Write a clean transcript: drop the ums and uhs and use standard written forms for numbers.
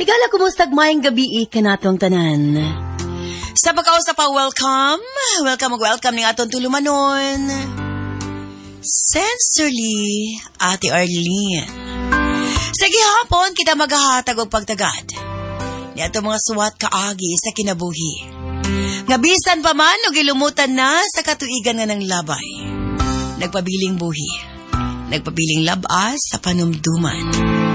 Higala, kumustag maayong gabi kanatong tanan. Sa pagkausap pa, welcome ng atong tulumanon. Sincerely, Ate Arlene. Sige hapon, kita maghahatag og pagtagad. Ni ato mga suwat kaagi sa kinabuhi. Ngabisan pa man o gilumutan na sa katuigan nga ng labay. Nagpabiling buhi. Nagpabiling labas sa panumduman.